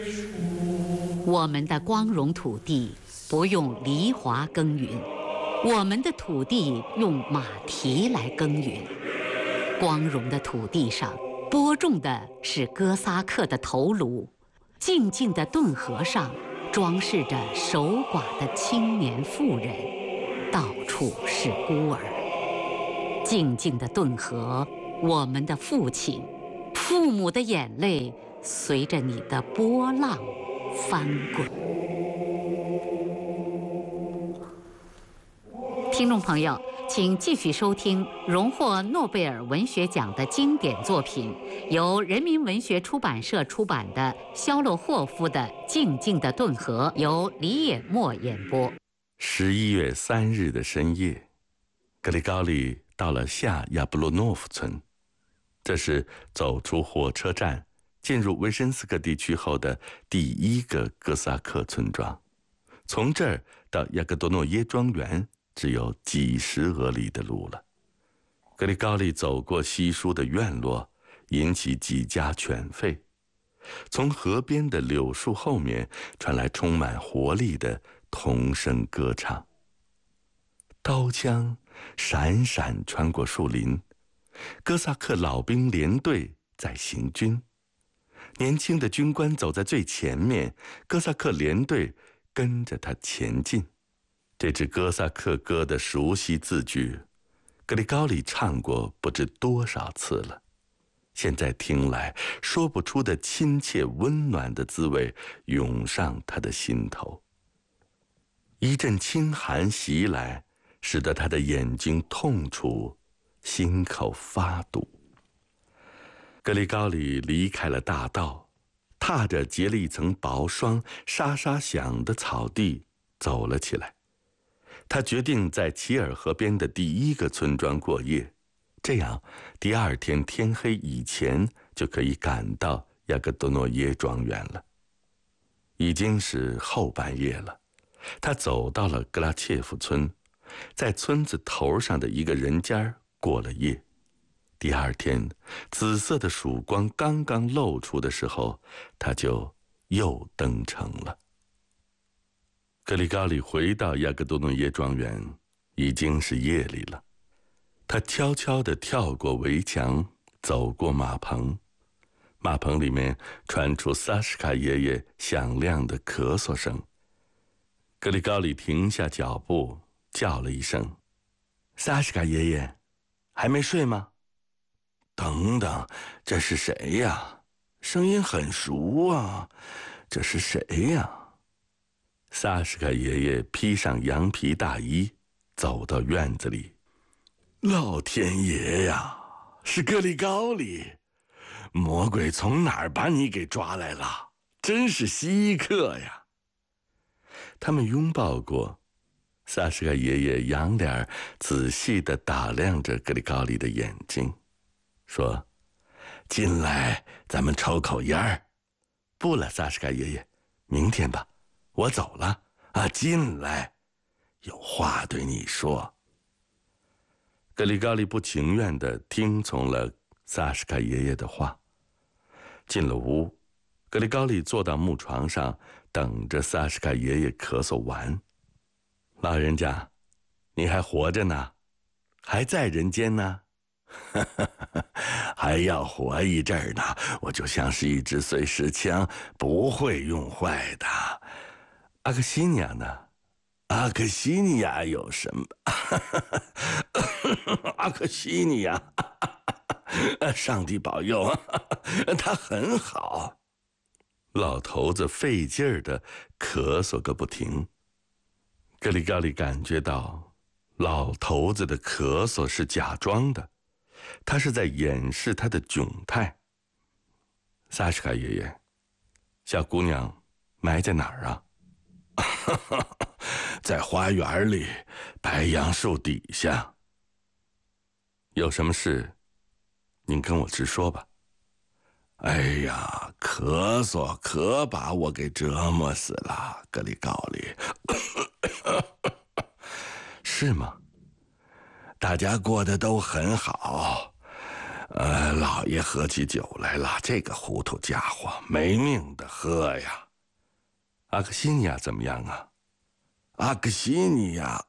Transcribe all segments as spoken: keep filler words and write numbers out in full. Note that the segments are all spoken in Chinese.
我们的光荣土地不用犁铧耕耘，我们的土地用马蹄来耕耘。光荣的土地上播种的是哥萨克的头颅，静静的顿河上装饰着守寡的青年妇人，到处是孤儿。静静的顿河，我们的父亲，父母的眼泪随着你的波浪翻滚。听众朋友，请继续收听荣获诺贝尔文学奖的经典作品，由人民文学出版社出版的肖洛霍夫的《静静的顿河》，由李野墨演播。 十一月三日的深夜，格里高利到了下亚布洛诺夫村，这是走出火车站进入维申斯克地区后的第一个哥萨克村庄。从这儿到亚格多诺耶庄园只有几十俄里的路了。格里高利走过稀疏的院落，引起几家犬吠。从河边的柳树后面传来充满活力的童声歌唱。刀枪闪闪穿过树林，哥萨克老兵连队在行军。年轻的军官走在最前面，哥萨克连队跟着他前进。这支哥萨克歌的熟悉字句，格里高利唱过不知多少次了，现在听来说不出的亲切温暖的滋味涌上他的心头。一阵清寒袭来，使得他的眼睛痛楚，心口发堵。格里高利离开了大道，踏着结了一层薄霜、沙沙响的草地走了起来。他决定在齐尔河边的第一个村庄过夜，这样第二天天黑以前就可以赶到亚格多诺耶庄园了。已经是后半夜了，他走到了格拉切夫村，在村子头上的一个人家过了夜。第二天，紫色的曙光刚刚露出的时候，他就又登城了。格里高利回到亚格多诺耶庄园，已经是夜里了。他悄悄地跳过围墙，走过马棚。马棚里面传出萨什卡爷爷响亮的咳嗽声。格里高利停下脚步，叫了一声：“萨什卡爷爷，还没睡吗？”“等等，这是谁呀？声音很熟啊，这是谁呀？”萨什卡爷爷披上羊皮大衣，走到院子里。“老天爷呀，是格里高利！魔鬼从哪儿把你给抓来了？真是稀客呀！”他们拥抱过。萨什卡爷爷仰脸仔细地打量着格里高利的眼睛，说：“进来，咱们抽口烟儿。”“不了，萨什卡爷爷，明天吧。我走了啊，进来，有话对你说。”格里高利不情愿地听从了萨什卡爷爷的话。进了屋，格里高利坐到木床上，等着萨什卡爷爷咳嗽完。“老人家，你还活着呢，还在人间呢。”“还要活一阵儿呢，我就像是一支碎石枪，不会用坏的。”“阿克西尼亚呢？”“阿克西尼亚有什么？阿克西尼亚，上帝保佑，他很好。”老头子费劲儿地咳嗽个不停。格里高利感觉到，老头子的咳嗽是假装的，他是在掩饰他的窘态。“萨什卡爷爷，小姑娘埋在哪儿啊？”“在花园里，白杨树底下。”“有什么事，您跟我直说吧。”“哎呀，咳嗽可把我给折磨死了，格里高利。”“是吗？大家过得都很好， 呃，老爷喝起酒来了，这个糊涂家伙没命的喝呀。阿克西尼亚怎么样啊？阿克西尼亚，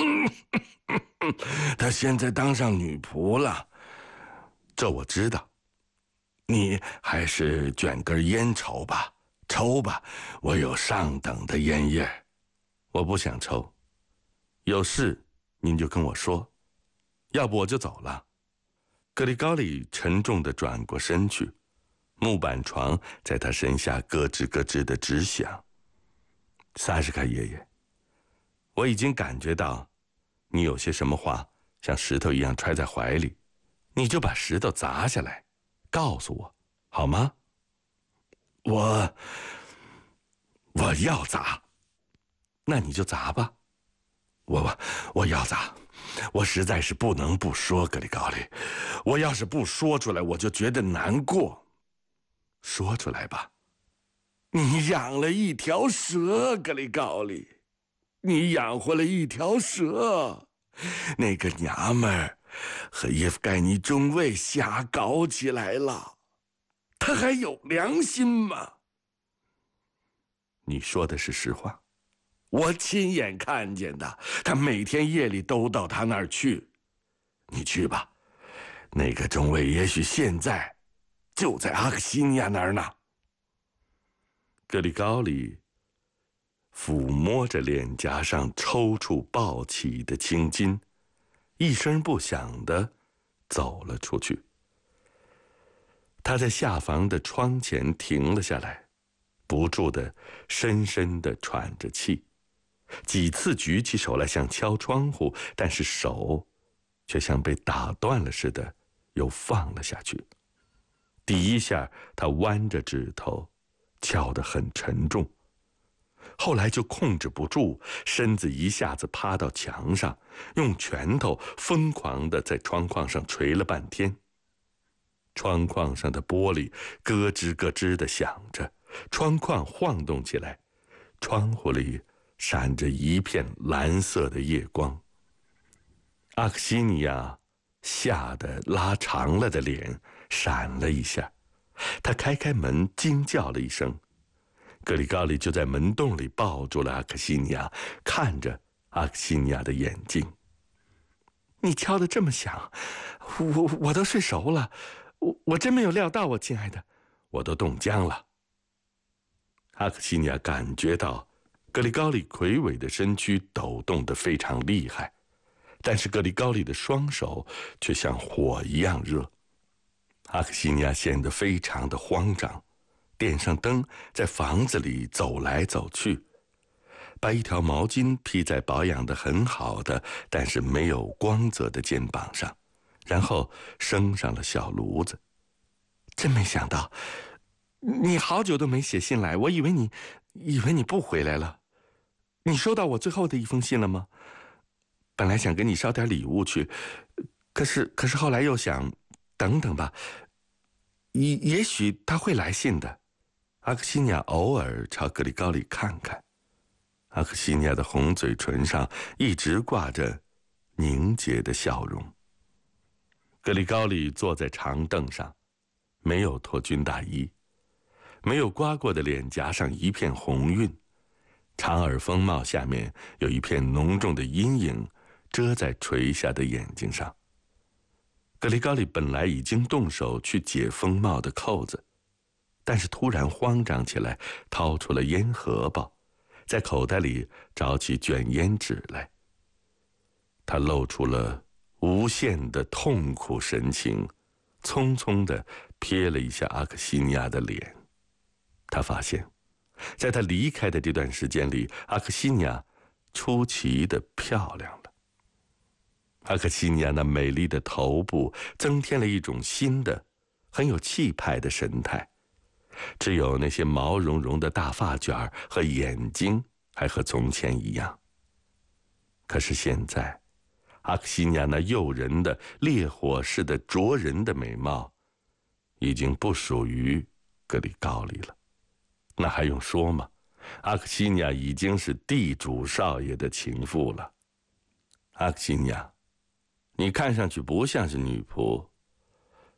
她现在当上女仆了。这我知道。你还是卷根烟抽吧，抽吧，我有上等的烟叶。我不想抽，有事您就跟我说，要不我就走了。格里高里沉重地转过身去，木板床在他身下咯吱咯吱地直响。萨什卡爷爷，我已经感觉到你有些什么话像石头一样揣在怀里，你就把石头砸下来告诉我好吗？我我要砸，那你就砸吧。我我要砸，我实在是不能不说，格里高里，我要是不说出来，我就觉得难过。说出来吧，你养了一条蛇，格里高里，你养活了一条蛇，那个娘们儿和叶夫盖尼中尉瞎搞起来了，他还有良心吗？你说的是实话，我亲眼看见的，他每天夜里都到他那儿去。你去吧，那个中尉也许现在就在阿克西尼亚那儿呢。格里高里抚摸着脸颊上抽搐暴起的青筋，一声不响地走了出去。他在下房的窗前停了下来，不住地深深地喘着气，几次举起手来想敲窗户，但是手却像被打断了似的又放了下去。第一下他弯着指头敲得很沉重，后来就控制不住，身子一下子趴到墙上，用拳头疯狂地在窗框上捶了半天。窗框上的玻璃咯吱咯吱地响着，窗框晃动起来，窗户里闪着一片蓝色的夜光。阿克西尼亚吓得拉长了的脸闪了一下，他开开门，惊叫了一声。格里高里就在门洞里抱住了阿克西尼亚，看着阿克西尼亚的眼睛。你敲得这么响，我我都睡熟了，我我真没有料到，我亲爱的，我都冻僵了。阿克西尼亚感觉到格里高里魁伟的身躯抖动得非常厉害，但是格里高里的双手却像火一样热。阿克西尼亚显得非常的慌张，点上灯，在房子里走来走去，把一条毛巾披在保养得很好的但是没有光泽的肩膀上，然后升上了小炉子。真没想到，你好久都没写信来，我以为你以为你不回来了。你收到我最后的一封信了吗？本来想给你捎点礼物去，可是可是后来又想等等吧，也也许他会来信的。阿克西尼亚偶尔朝格里高里看看，阿克西尼亚的红嘴唇上一直挂着凝结的笑容。格里高里坐在长凳上，没有脱军大衣，没有刮过的脸颊上一片红晕，长耳风帽下面有一片浓重的阴影遮在垂下的眼睛上。格里高里本来已经动手去解风帽的扣子，但是突然慌张起来，掏出了烟荷包，在口袋里找起卷烟纸来。他露出了无限的痛苦神情，匆匆地瞥了一下阿克西尼亚的脸。他发现，在他离开的这段时间里，阿克西尼亚出奇的漂亮了。阿克西尼亚那美丽的头部增添了一种新的、很有气派的神态，只有那些毛茸茸的大发卷和眼睛还和从前一样。可是现在，阿克西尼亚那诱人的、烈火似的灼人的美貌，已经不属于格里高里了。那还用说吗？阿克西尼亚已经是地主少爷的情妇了。阿克西尼亚，你看上去不像是女仆，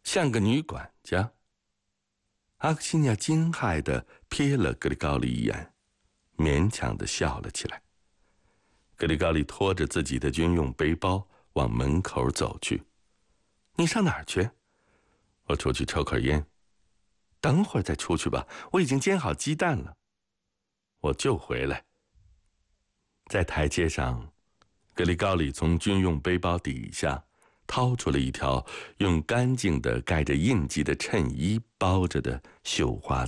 像个女管家。阿克西尼亚惊骇地瞥了格里高利一眼，勉强地笑了起来。格里高利拖着自己的军用背包往门口走去。你上哪儿去？我出去抽根烟。等会儿再出去吧，我已经煎好鸡蛋了。我就回来。在台阶上，格里高利从军用背包底下掏出了一条用干净的盖着印记的衬衣包着的绣花